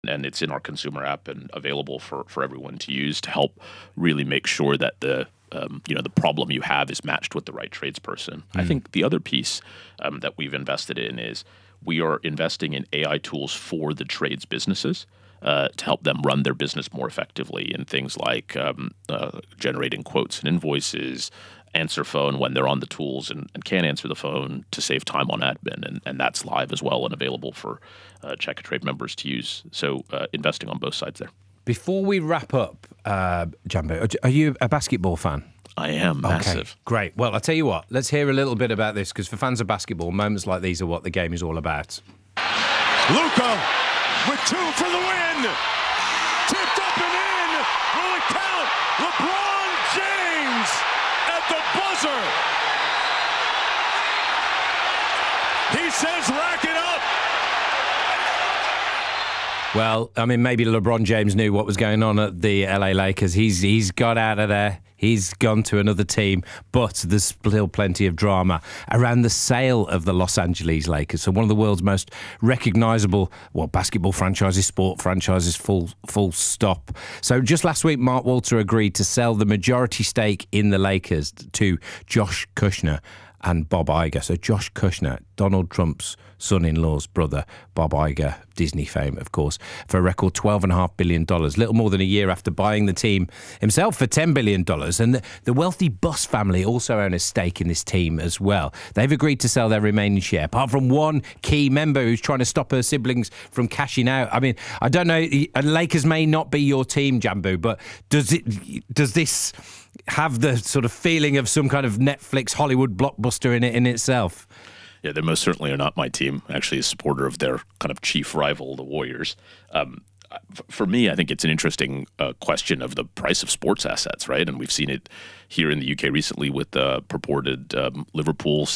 and it's in our consumer app and available for everyone to use to help really make sure that the problem you have is matched with the right tradesperson. I think the other piece that we've invested in is we are investing in AI tools for the trades businesses to help them run their business more effectively in things like generating quotes and invoices, answer phone when they're on the tools and can't answer the phone to save time on admin. And that's live as well and available for Checkatrade members to use. So investing on both sides there. Before we wrap up, Jambo, are you a basketball fan? I am massive. Okay, great. Well, I'll tell you what, let's hear a little bit about this, because for fans of basketball, moments like these are what the game is all about. Luka with 2 for the win. Tipped up and in. Will it count? LeBron James at the buzzer. He says rack it up. Well, I mean, maybe LeBron James knew what was going on at the LA Lakers. He's got out of there. He's gone to another team, but there's still plenty of drama around the sale of the Los Angeles Lakers. So one of the world's most recognisable, basketball franchises, sport franchises, full stop. So just last week, Mark Walter agreed to sell the majority stake in the Lakers to Josh Kushner and Bob Iger. So Josh Kushner, Donald Trump's son-in-law's brother, Bob Iger, Disney fame, of course, for a record $12.5 billion, little more than a year after buying the team himself for $10 billion. And the wealthy Buss family also own a stake in this team as well. They've agreed to sell their remaining share, apart from one key member who's trying to stop her siblings from cashing out. I mean, I don't know, Lakers may not be your team, Jambu, but does this have the sort of feeling of some kind of Netflix Hollywood blockbuster in itself? Yeah, they most certainly are not my team. Actually, a supporter of their kind of chief rival, the Warriors. For me, I think it's an interesting question of the price of sports assets, right? And we've seen it here in the UK recently with the purported Liverpool